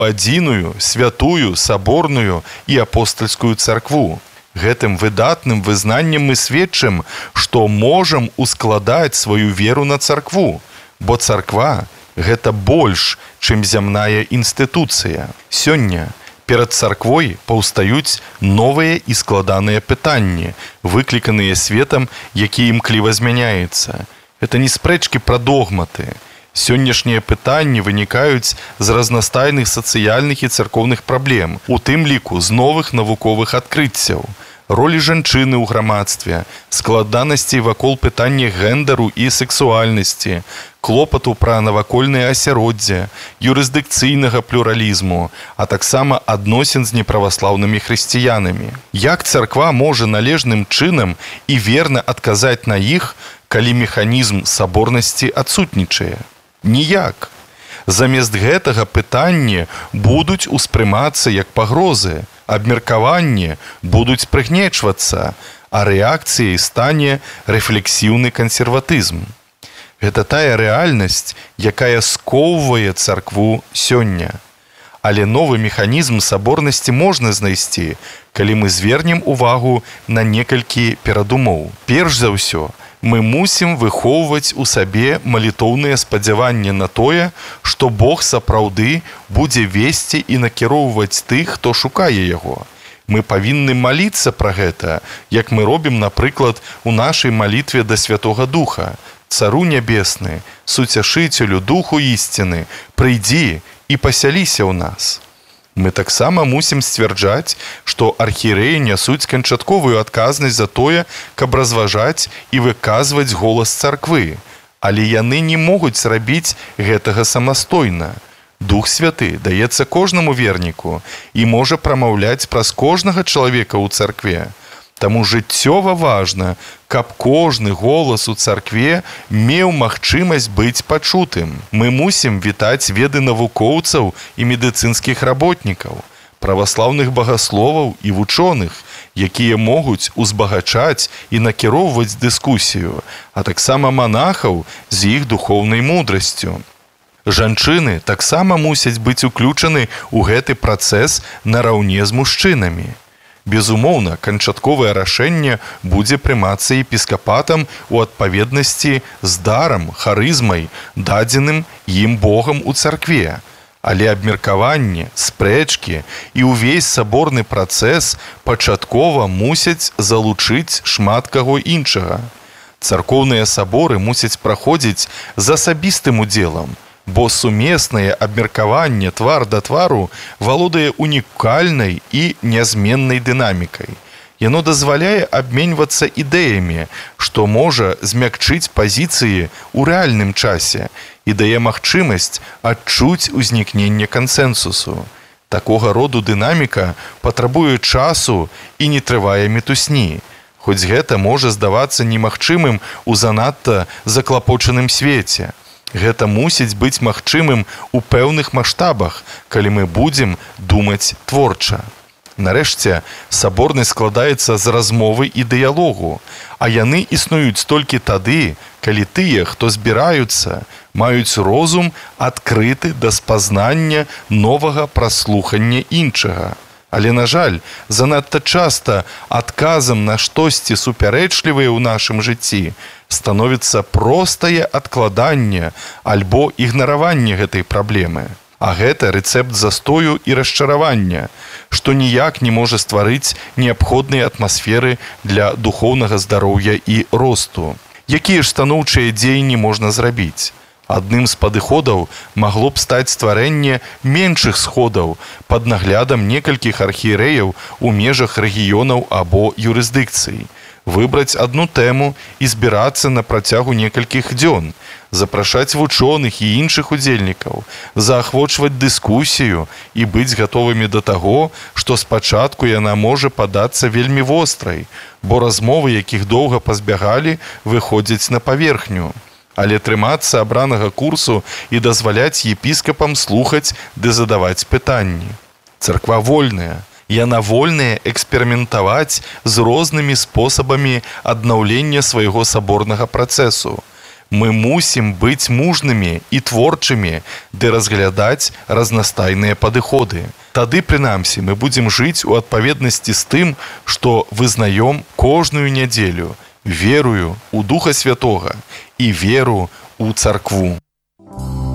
адзіную, святую, саборную і апостальскую царкву. Гэтым выдатным вызнаннем мы сведчым, што можам ускладаць сваю веру на царкву, бо царква – гэта больш, чым зямная інстытуцыя. Сёння перад царквой паўстаюць новыя і складаныя пытанні, выкліканыя светам, які імкліва змяняецца. Гэта не спрэчкі пра догматы. Сённяшнія пытанні вынікаюць з разнастайных сацыяльных і царкоўных праблем, у тым ліку з новых навуковых адкрыццяў, ролі жанчыны ў грамадстве, складанасцей вакол пытання гендеру і сексуальнасці, клопату пра навакольнае асяроддзе, юрысдыкцыйнага плюралізму, а таксама адносін з неправаслаўнымі хрысціянамі. Як царква можа належным чынам і верна адказаць на іх, калі механізм саборнасці адсутнічае? Ніяк. Замест гэтага пытанні будуць успрымацца як пагрозы, абмеркаванні будуць прыгнечвацца, а рэакцыяй стане рэфлексіўны кансерватызм. Гэта тая рэальнасць, якая скоўвае царкву сёння. Але новы механізм саборнасці можна знайсці, калі мы звернем увагу на некалькі перадумоў. Перш за ўсё, мы мусім выхоўваць у сабе малітоўныя спадзяванні на тое, што Бог сапраўды будзе весці і накіроўваць тых, хто шукае яго. Мы павінны маліцца пра гэта, як мы робім, напрыклад, у нашай малітве да Святога Духа. Цару нябесны, суцяшыцелю, духу ісціны, прыйдзі і пасяліся ў нас. Мы таксама мусім сцвярджаць, што архірэі нясуць канчатковую адказнасць за тое, каб разважаць і выказваць голас царквы, але яны не могуць рабіць гэтага самастойна. Дух Святы даецца кожнаму верніку і можа прамаўляць праз кожнага чалавека ў царкве. Таму жыццёва важна, каб кожны голас у царкве меў магчымасць быць пачутым. Мы мусім вітаць веды навукоўцаў і медыцынскіх работнікаў, праваслаўных багасловаў і вучоных, якія могуць узбагачаць і накіроўваць дыскусію, а таксама манахаў з іх духоўнай мудрасцю. Жанчыны таксама мусяць быць уключаны ў гэты працэс нараўне з мужчынамі. Безумоўна, канчатковае рашэнне будзе прымацца епіскапатам у адпаведнасці з дарам, харызмай, дадзеным ім Богам у царкве. Але абмеркаванне, спрэчкі і ўвесь саборны працэс пачаткова мусяць залучыць шмат каго іншага. Царкоўныя саборы мусяць праходзіць з асабістым удзелам, бо сумеснае абмеркаванне твар да твару валодае унікальнай і нязменнай дынамікай. Яно дазваляе абменьвацца ідэямі, што можа змякчыць пазіцыі ў рэальным часе і дае магчымасць адчуць узнікненне кансэнсусу. Такога роду дынаміка патрабуе часу і не трывае мітусні, хоць гэта можа здавацца немагчымым у занадта заклапочаным свеце. Гэта мусіць быць магчымым у пэўных маштабах, калі мы будзем думаць творча. Нарэшце, саборнасць складаецца з размовы і дыялогу, а яны існуюць толькі тады, калі тыя, хто збіраюцца, маюць розум адкрыты да спазнання новага праслухання іншага. Але, на жаль, занадта часта адказам на штосьці супярэчлівае ў нашым жыцці становіцца простае адкладанне альбо ігнараванне гэтай праблемы. А гэта рэцэпт застою і расчаравання, што ніяк не можа стварыць неабходныя атмасферы для духоўнага здароўя і росту. Якія ж станоўчыя дзеянні можна зрабіць? Адным з падыходаў магло б стаць стварэнне меншых сходаў пад наглядам некалькіх архієрэяў у межах рэгіёнаў або юрысдыкцый, выбраць адну тэму і збірацца на працягу некалькіх дзён, запрашаць вучоных і іншых удзельнікаў, заахвочваць дыскусію і быць гатовымі да таго, што спачатку яна можа падацца вельмі вострай, бо размовы, якіх доўга пазбягалі, выходзяць на паверхню. Але трымацца абранага курсу і дазваляць епіскапам слухаць ды задаваць пытанні. Царква вольная. Яна вольная эксперыментаваць з рознымі спосабамі аднаўлення свайго саборнага працэсу. Мы мусім быць мужнымі і творчымі, ды разглядаць разнастайныя падыходы. Тады, прынамсі, мы будзем жыць у адпаведнасці з тым, што вызнаём кожную нядзелю, верую ў Духа Святога і веру ў царкву.